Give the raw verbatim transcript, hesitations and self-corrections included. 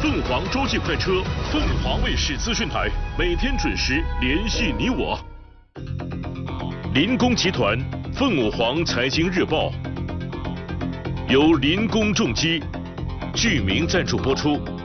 凤凰洲际快车，凤凰卫视资讯台，每天准时联系你我。林工集团凤舞凰财经日报由林工重机剧名赞助播出。